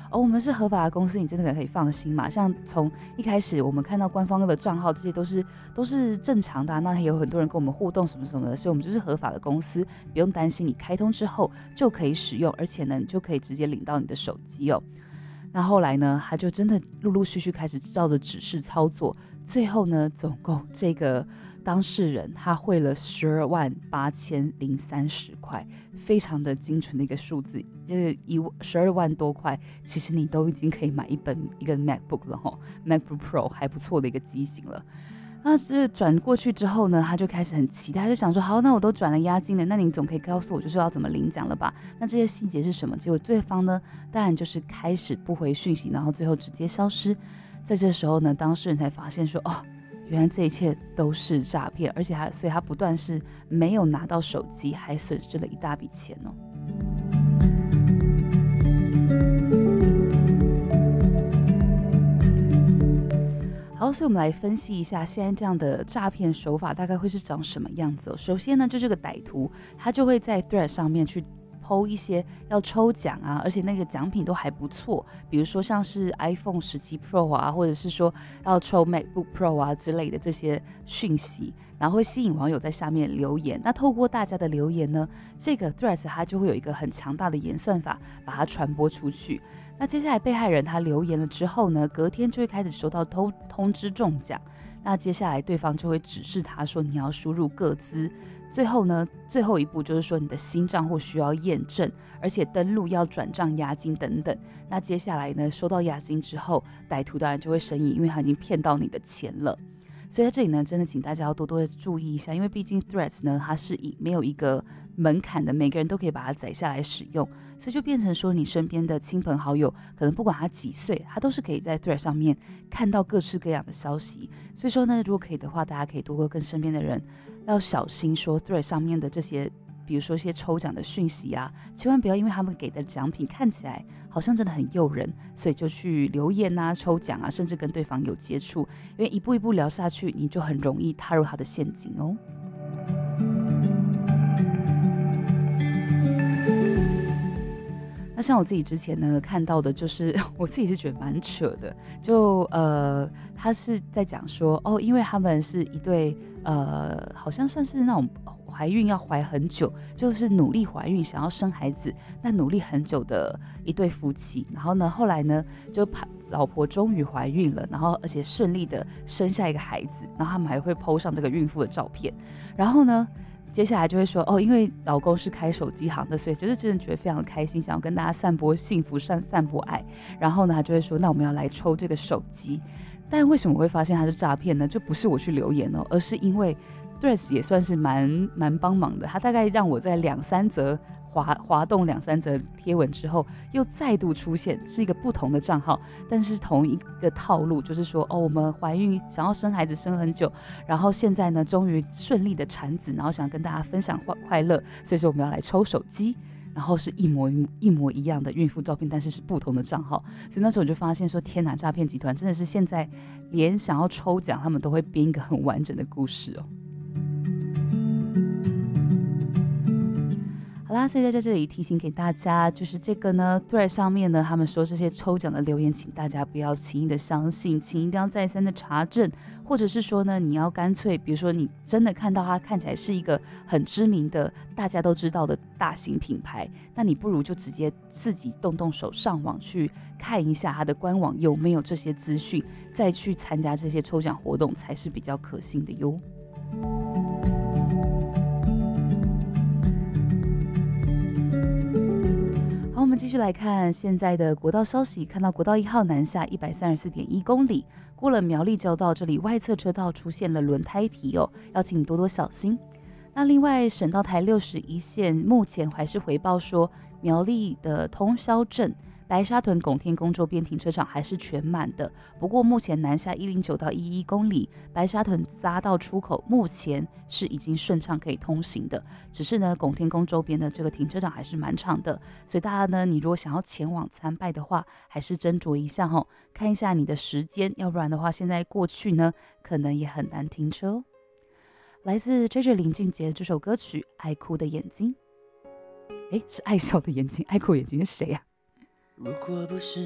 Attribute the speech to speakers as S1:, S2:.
S1: 我们是合法的公司，你真的可以放心嘛。像从一开始我们看到官方的账号，这些都是正常的那也有很多人跟我们互动什么什么的，所以我们就是合法的公司，不用担心，你开通之后就可以使用，而且呢，你就可以直接领到你的手机哦。那后来呢，他就真的陆陆续续开始照着指示操作，最后呢，总共这个当事人他汇了128030块，非常的精准的一个数字，就是12万多块，其实你都已经可以买一个 MacBook 了吼 ，MacBook Pro 还不错的一个机型了。那这转过去之后呢，他就开始很期待，他就想说，好，那我都转了押金了，那你总可以告诉我就是要怎么领奖了吧？那这些细节是什么？结果对方呢，当然就是开始不回讯息，然后最后直接消失。在这时候呢，当事人才发现说，原来这一切都是诈骗，而且所以他不断是没有拿到手机，还损失了一大笔钱哦。好，所以我们来分析一下现在这样的诈骗手法大概会是长什么样子哦。首先呢，就这个歹徒他就会在 Thread 上面去PO 一些要抽奖啊，而且那个奖品都还不错，比如说像是 iPhone 17 Pro 啊，或者是说要抽 MacBook Pro 啊之类的这些讯息，然后会吸引网友在下面留言。那透过大家的留言呢，这个 Threads 它就会有一个很强大的演算法把它传播出去。那接下来被害人他留言了之后呢，隔天就会开始收到通知中奖。那接下来对方就会指示他说你要输入个资，最后呢，最后一步就是说你的新账户需要验证，而且登录要转账押金等等。那接下来呢，收到押金之后，歹徒当然就会生疑，因为他已经骗到你的钱了。所以在这里呢，真的请大家要多多的注意一下，因为毕竟 Threads 呢，它是没有一个门槛的，每个人都可以把它载下来使用，所以就变成说你身边的亲朋好友，可能不管他几岁，他都是可以在 Threads 上面看到各式各样的消息。所以说呢，如果可以的话，大家可以多多跟身边的人要小心说 Threads 上面的这些，比如说一些抽奖的讯息啊，千万不要因为他们给的奖品看起来好像真的很诱人，所以就去留言啊、抽奖啊，甚至跟对方有接触，因为一步一步聊下去，你就很容易踏入他的陷阱哦。那像我自己之前呢看到的，就是我自己是觉得蛮扯的，就他是在讲说因为他们是一对好像算是那种怀孕要怀很久，就是努力怀孕想要生孩子，那努力很久的一对夫妻，然后呢后来呢就老婆终于怀孕了，然后而且顺利的生下一个孩子，然后他们还会 po 上这个孕妇的照片，然后呢接下来就会说因为老公是开手机行的，所以就是真的觉得非常开心，想要跟大家散播幸福、散播爱。然后呢，他就会说，那我们要来抽这个手机。但为什么我会发现他是诈骗呢？就不是我去留言而是因为 Threads 也算是蛮帮忙的，他大概让我在2-3则滑动2-3则贴文之后，又再度出现，是一个不同的账号，但是同一个套路，就是说我们怀孕想要生孩子生很久，然后现在呢终于顺利的产子，然后想跟大家分享快乐，所以说我们要来抽手机，然后是一模一样的孕妇照片，但是是不同的账号，所以那时候我就发现说，天哪，诈骗集团真的是现在连想要抽奖，他们都会编一个很完整的故事哦。好啦，所以在这里提醒给大家，就是这个呢 Thread 上面呢，他们说这些抽奖的留言，请大家不要轻易的相信，请一定要再三的查证，或者是说呢，你要干脆，比如说你真的看到它看起来是一个很知名的、大家都知道的大型品牌，那你不如就直接自己动手上网去看一下它的官网有没有这些资讯，再去参加这些抽奖活动才是比较可信的哟。好，我们继续来看现在的国道消息，看到国道1号南下134.1公里，过了苗栗交道，这里外侧车道出现了轮胎皮要请多多小心。那另外省道台61线目前还是回报说，苗栗的通霄镇白沙屯拱天宫周边停车场还是全满的，不过目前南下109到11公里，白沙屯匝道出口目前是已经顺畅可以通行的，只是呢拱天宫周边的这个停车场还是蛮长的，所以大家呢，你如果想要前往参拜的话，还是斟酌一下看一下你的时间，要不然的话现在过去呢可能也很难停车哦。来自 JJ 林俊杰这首歌曲《爱哭的眼睛》，是爱笑的眼睛，爱哭眼睛是谁啊？
S2: 如果不是